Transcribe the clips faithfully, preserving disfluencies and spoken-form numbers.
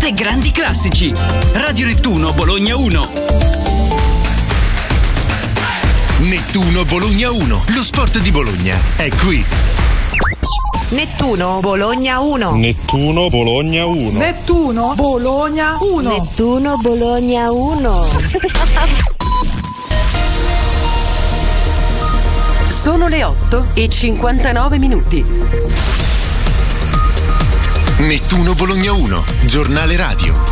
Ascoltate grandi classici. Radio Nettuno Bologna uno. Nettuno Bologna uno. Lo sport di Bologna è qui. Nettuno Bologna uno. Nettuno Bologna uno. Nettuno Bologna uno. Nettuno Bologna uno. Sono le otto e cinquantanove minuti. Nettuno Bologna uno, giornale radio.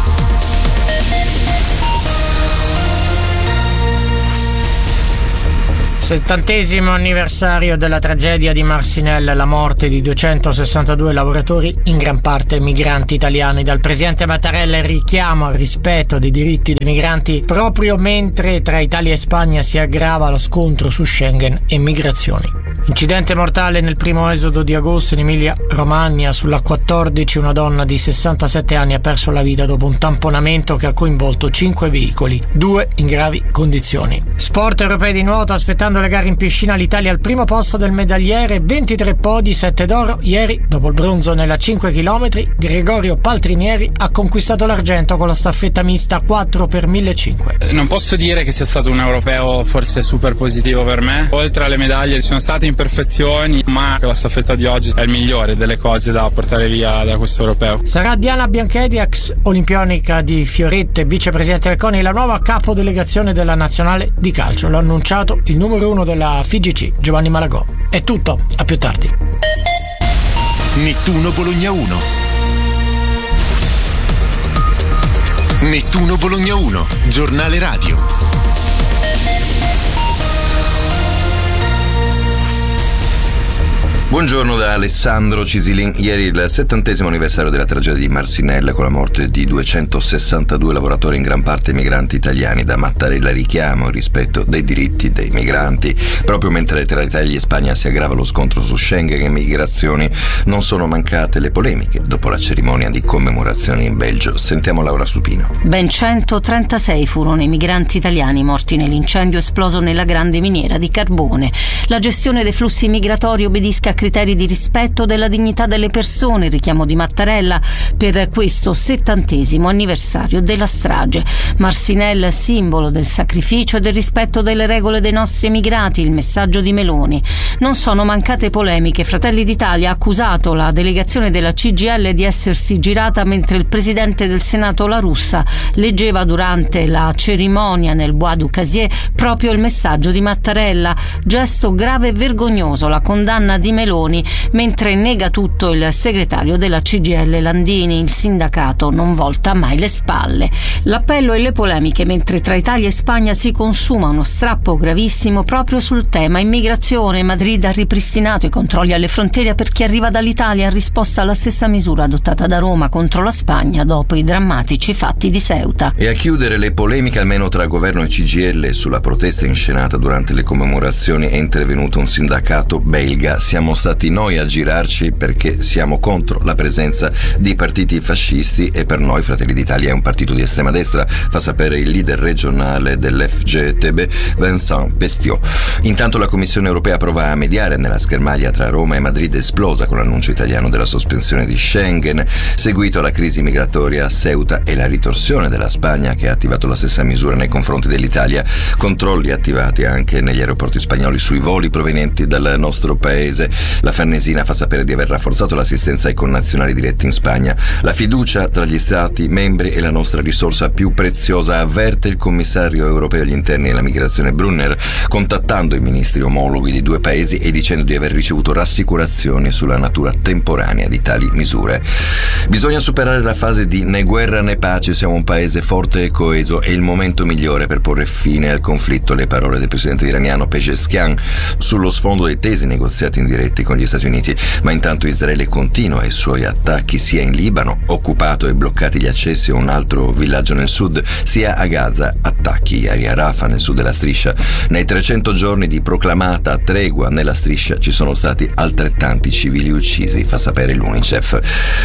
Settantesimo anniversario della tragedia di Marcinelle, la morte di duecentosessantadue lavoratori, in gran parte migranti italiani. Dal presidente Mattarella il richiamo al rispetto dei diritti dei migranti proprio mentre tra Italia e Spagna si aggrava lo scontro su Schengen e migrazioni. Incidente mortale nel primo esodo di agosto in Emilia-Romagna. Sulla quattordici una donna di sessantasette anni ha perso la vita dopo un tamponamento che ha coinvolto cinque veicoli, due in gravi condizioni. Sport europei di nuoto, aspettando le gare in piscina l'Italia al primo posto del medagliere, ventitré podi, sette d'oro. Ieri, dopo il bronzo nella cinque chilometri, Gregorio Paltrinieri ha conquistato l'argento con la staffetta mista quattro per millecinquecento. Non posso dire che sia stato un europeo forse super positivo per me. Oltre alle medaglie ci sono state imperfezioni, ma la staffetta di oggi è il migliore delle cose da portare via da questo europeo. Sarà Diana Bianchedi, ex olimpionica di Fiorette e vicepresidente del CONI, la nuova capodelegazione della nazionale di calcio. L'ha annunciato il numero uno della F I G C, Giovanni Malagò. È tutto, a più tardi. Nettuno Bologna uno. Nettuno Bologna uno, giornale radio. Buongiorno da Alessandro Cisilin. Ieri il settantesimo anniversario della tragedia di Marcinelle, con la morte di duecentosessantadue lavoratori, in gran parte migranti italiani. Da Mattarella richiamo il rispetto dei diritti dei migranti. Proprio mentre tra Italia e Spagna si aggrava lo scontro su Schengen e migrazioni, non sono mancate le polemiche dopo la cerimonia di commemorazione in Belgio. Sentiamo Laura Supino. Ben centotrentasei furono i migranti italiani morti nell'incendio esploso nella grande miniera di carbone. La gestione dei flussi migratori obbedisca a criteri di rispetto della dignità delle persone, richiamo di Mattarella per questo settantesimo anniversario della strage. Marcinelle, simbolo del sacrificio e del rispetto delle regole dei nostri emigrati, il messaggio di Meloni. Non sono mancate polemiche. Fratelli d'Italia ha accusato la delegazione della C G I L di essersi girata mentre il presidente del Senato La Russa leggeva durante la cerimonia nel Bois du Casier proprio il messaggio di Mattarella. Gesto grave e vergognoso, la condanna di Meloni, mentre nega tutto il segretario della C G I L Landini. Il sindacato non volta mai le spalle. L'appello e le polemiche mentre tra Italia e Spagna si consuma uno strappo gravissimo proprio sul tema immigrazione. Madrid ha ripristinato i controlli alle frontiere per chi arriva dall'Italia, in risposta alla stessa misura adottata da Roma contro la Spagna dopo i drammatici fatti di Ceuta. E a chiudere le polemiche, almeno tra governo e C G I L, sulla protesta inscenata durante le commemorazioni è intervenuto un sindacato belga. Siamo stati noi a girarci perché siamo contro la presenza di partiti fascisti e per noi Fratelli d'Italia è un partito di estrema destra, fa sapere il leader regionale dell'F G T B, Vincent Pestiot. Intanto la Commissione europea prova a mediare nella schermaglia tra Roma e Madrid, esplosa con l'annuncio italiano della sospensione di Schengen, seguito alla crisi migratoria a Ceuta e la ritorsione della Spagna che ha attivato la stessa misura nei confronti dell'Italia. Controlli attivati anche negli aeroporti spagnoli sui voli provenienti dal nostro paese. La Farnesina fa sapere di aver rafforzato l'assistenza ai connazionali diretti in Spagna. La fiducia tra gli Stati membri è la nostra risorsa più preziosa, avverte il commissario europeo agli interni e alla migrazione Brunner, contattando i ministri omologhi di due paesi e dicendo di aver ricevuto rassicurazioni sulla natura temporanea di tali misure. Bisogna superare la fase di né guerra né pace, siamo un paese forte e coeso, è il momento migliore per porre fine al conflitto, le parole del presidente iraniano Pezeshkian sullo sfondo dei tesi negoziati indiretti con gli Stati Uniti. Ma intanto Israele continua i suoi attacchi sia in Libano, occupato e bloccati gli accessi a un altro villaggio nel sud, sia a Gaza, attacchi ieri a Rafah nel sud della striscia. Nei trecento giorni di proclamata tregua nella striscia ci sono stati altrettanti civili uccisi, fa sapere l'UNICEF. Voltiamo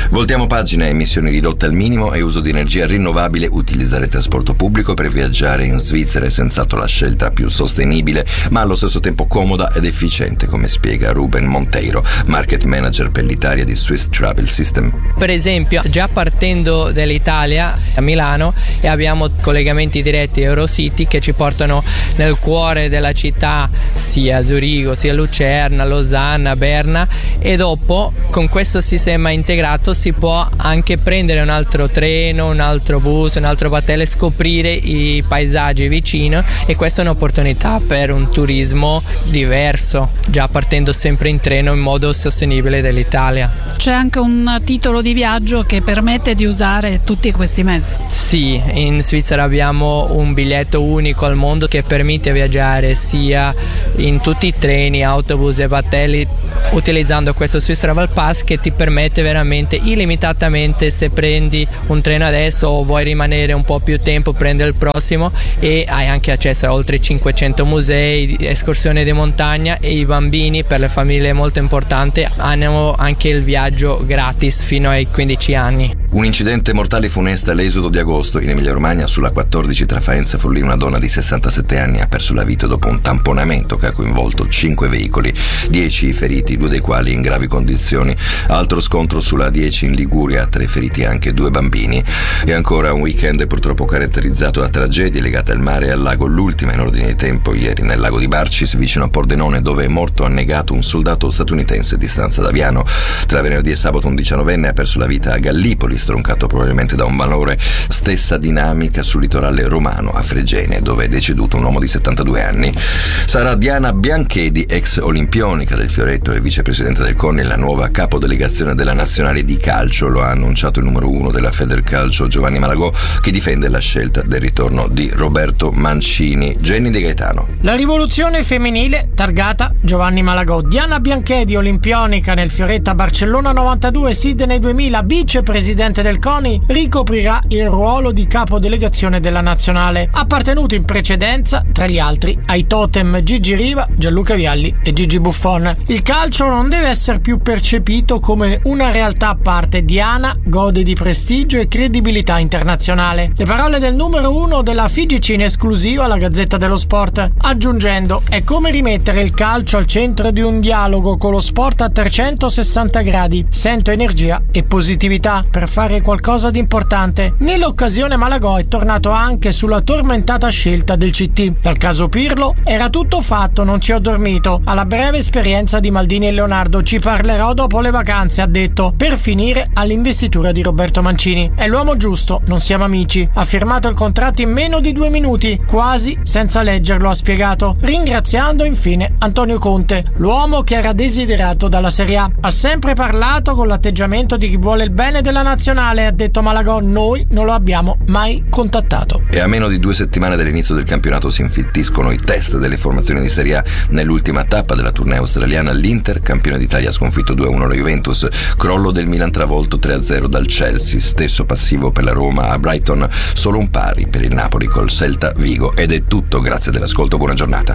pagina emissioni ridotte al minimo e uso di energia rinnovabile, utilizzare il trasporto pubblico per viaggiare in Svizzera è senz'altro la scelta più sostenibile, ma allo stesso tempo comoda ed efficiente, come spiega Ruben Monteiro, market manager per l'Italia di Swiss Travel System. Per esempio, già partendo dall'Italia a Milano e abbiamo collegamenti diretti Eurocity che ci portano nel cuore della città, sia a Zurigo, sia a Lucerna, Losanna, Berna, e dopo con questo sistema integrato si può anche prendere un altro treno, un altro bus, un altro battello e scoprire i paesaggi vicino, e questa è un'opportunità per un turismo diverso, già partendo sempre in treno in modo sostenibile dell'Italia. C'è anche un titolo di viaggio che permette di usare tutti questi mezzi? Sì, in Svizzera abbiamo un biglietto unico al mondo che permette viaggiare sia in tutti i treni, autobus e battelli utilizzando questo Swiss Travel Pass, che ti permette veramente illimitatamente, se prendi un treno adesso o vuoi rimanere un po' più tempo, prendi il prossimo, e hai anche accesso a oltre cinquecento musei, escursioni di montagna, e i bambini, per le famiglie è molto importante, hanno anche il viaggio gratis fino ai quindici anni. Un incidente mortale funesta all'esodo di agosto in Emilia-Romagna sulla quattordici tra Faenza e Forlì. Una donna di sessantasette anni ha perso la vita dopo un tamponamento che ha coinvolto cinque veicoli, dieci feriti, due dei quali in gravi condizioni. Altro scontro sulla dieci in Liguria, tre feriti anche due bambini. E ancora un weekend purtroppo caratterizzato da tragedie legate al mare e al lago. L'ultima in ordine di tempo ieri nel lago di Barcis vicino a Pordenone, dove è morto annegato un soldato statunitense di stanza da Viano. Tra venerdì e sabato un diciannovenne ha perso la vita a Gallipoli, stroncato probabilmente da un malore. Stessa dinamica sul litorale romano a Fregene, dove è deceduto un uomo di settantadue anni. Sarà Diana Bianchedi, ex olimpionica del Fioretto e vicepresidente del CONI, la nuova capodelegazione della nazionale di calcio. Lo ha annunciato il numero uno della Federcalcio Giovanni Malagò, che difende la scelta del ritorno di Roberto Mancini. Jenny De Gaetano. La rivoluzione femminile targata Giovanni Malagò. Diana Bianchedi, olimpionica nel Fioretto a Barcellona novantadue, Sydney duemila, vicepresidente del CONI, ricoprirà il ruolo di capodelegazione della nazionale, appartenuto in precedenza, tra gli altri, ai totem Gigi Riva, Gianluca Vialli e Gigi Buffon. Il calcio non deve essere più percepito come una realtà a parte. Diana gode di prestigio e credibilità internazionale. Le parole del numero uno della F I G C in esclusiva alla Gazzetta dello Sport, aggiungendo: è come rimettere il calcio al centro di un dialogo con lo sport a trecentosessanta gradi. Sento energia e positività per fare qualcosa di importante. Nell'occasione Malagò è tornato anche sulla tormentata scelta del C T. Dal caso Pirlo era tutto fatto, non ci ho dormito. Alla breve esperienza di Maldini e Leonardo ci parlerò dopo le vacanze, ha detto, per finire all'investitura di Roberto Mancini. È l'uomo giusto, non siamo amici. Ha firmato il contratto in meno di due minuti, quasi senza leggerlo, ha spiegato, ringraziando infine Antonio Conte, l'uomo che era desiderato dalla Serie A. Ha sempre parlato con l'atteggiamento di chi vuole il bene della nazionale, ha detto Malagò, noi non lo abbiamo mai contattato. E a meno di due settimane dall'inizio del campionato si infittiscono i test delle formazioni di Serie A. Nell'ultima tappa della tournée australiana, l'Inter, campione d'Italia, ha sconfitto due a uno la Juventus, crollo del Milan travolto tre a zero dal Chelsea, stesso passivo per la Roma a Brighton, solo un pari per il Napoli col Celta Vigo. Ed è tutto, grazie dell'ascolto, buona giornata.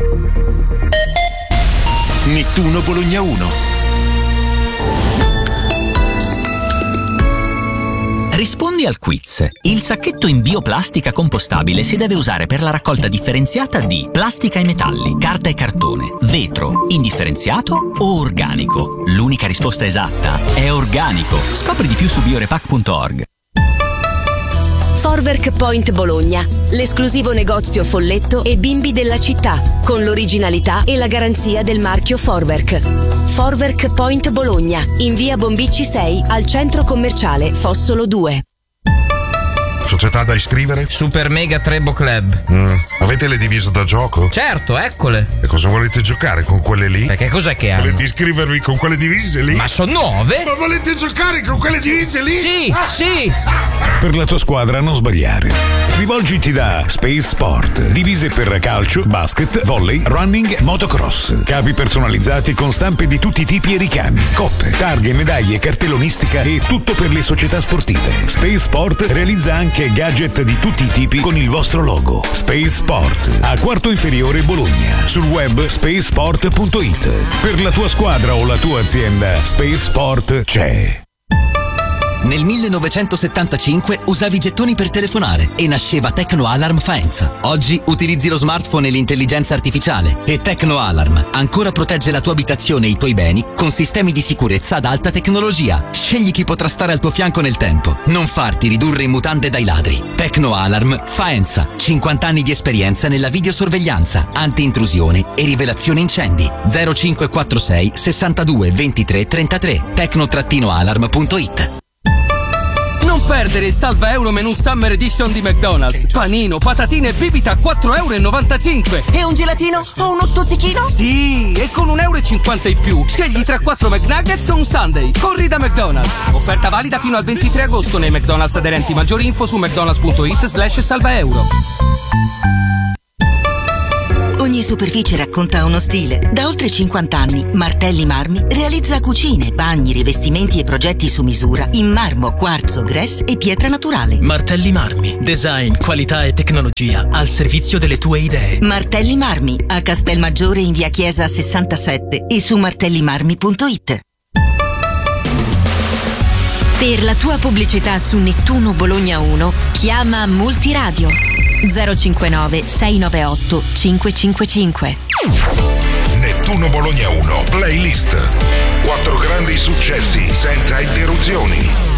Nettuno Bologna uno. Rispondi al quiz. Il sacchetto in bioplastica compostabile si deve usare per la raccolta differenziata di plastica e metalli, carta e cartone, vetro, indifferenziato o organico. L'unica risposta esatta è organico. Scopri di più su biorepac punto org. Forwerk Point Bologna, l'esclusivo negozio folletto e bimbi della città, con l'originalità e la garanzia del marchio Forwerk. Forwerk Point Bologna, in via Bombicci sei, al centro commerciale Fossolo due. Società da iscrivere? Super Mega Trebo Club. Mm. Avete le divise da gioco? Certo, eccole. E cosa volete giocare con quelle lì? Perché cos'è che hanno? Volete iscrivervi con quelle divise lì? Ma sono nuove? Ma volete giocare con quelle divise lì? Sì, ah. sì. Per la tua squadra non sbagliare. Rivolgiti da Space Sport. Divise per calcio, basket, volley, running, motocross. Capi personalizzati con stampe di tutti i tipi e ricami. Coppe, targhe, medaglie, cartellonistica e tutto per le società sportive. Space Sport realizza anche gadget di tutti i tipi con il vostro logo. Space Sport, a Quarto Inferiore Bologna. Sul web space sport punto it. Per la tua squadra o la tua azienda, Space Sport c'è. Nel millenovecentosettantacinque usavi i gettoni per telefonare e nasceva Tecno Alarm Faenza. Oggi utilizzi lo smartphone e l'intelligenza artificiale e Tecno Alarm ancora protegge la tua abitazione e i tuoi beni con sistemi di sicurezza ad alta tecnologia. Scegli chi potrà stare al tuo fianco nel tempo. Non farti ridurre in mutande dai ladri. Tecno Alarm Faenza. cinquanta anni di esperienza nella videosorveglianza, anti-intrusione e rivelazione incendi. zero cinque quattro sei sessantadue ventitré trentatré. tecno alarm punto it. Non perdere il salva euro menù Summer Edition di McDonald's. Panino, patatine e bibita a quattro e novantacinque euro. E un gelatino o uno stuzzichino? Sì, e con un euro e cinquanta in più scegli tra quattro McNuggets o un Sunday. Corri da McDonald's. Offerta valida fino al ventitré agosto nei McDonald's aderenti. Maggiori info su mcdonalds punto it slash salva euro. Ogni superficie racconta uno stile. Da oltre cinquanta anni, Martelli Marmi realizza cucine, bagni, rivestimenti e progetti su misura in marmo, quarzo, grès e pietra naturale. Martelli Marmi. Design, qualità e tecnologia al servizio delle tue idee. Martelli Marmi, a Castelmaggiore in via Chiesa sessantasette e su martellimarmi punto it. Per la tua pubblicità su Nettuno Bologna uno, chiama Multiradio zero cinquantanove sei novantaotto cinquecentocinquantacinque. Nettuno Bologna uno Playlist. Quattro grandi successi senza interruzioni.